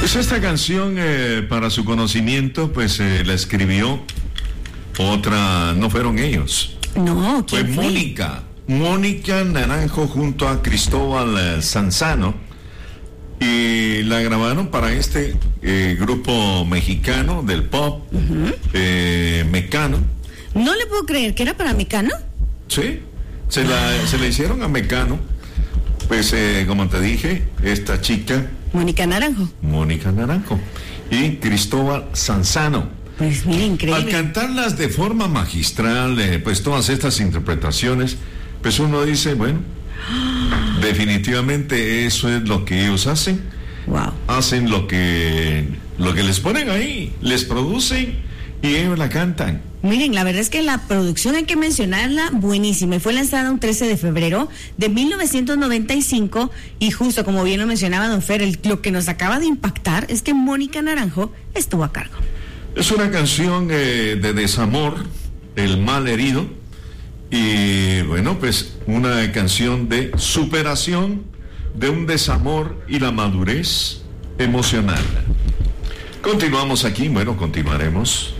Pues esta canción, para su conocimiento, pues la escribió otra, no fueron ellos. No, Fue ¿quién fue? Mónica Naranjo junto a Cristóbal Sanzano, y la grabaron para este grupo mexicano del pop, Mecano. No le puedo creer que era para Mecano. Sí, se la hicieron a Mecano. Pues como te dije, esta chica, Mónica Naranjo. Mónica Naranjo, y Cristóbal Sanzano. Pues mira, Al increíble. cantarlas de forma magistral, pues todas estas interpretaciones, pues uno dice, bueno, definitivamente eso es lo que ellos hacen. Wow. Hacen lo que les ponen ahí, les producen y ellos la cantan. Miren, la verdad es que la producción hay que mencionarla buenísima, y fue lanzada un 13 de febrero de 1995, y justo como bien lo mencionaba don Fer, lo que nos acaba de impactar es que Mónica Naranjo estuvo a cargo. Es una canción de desamor, el mal herido, y bueno, pues una canción de superación de un desamor y la madurez emocional. Continuamos aquí, bueno, continuaremos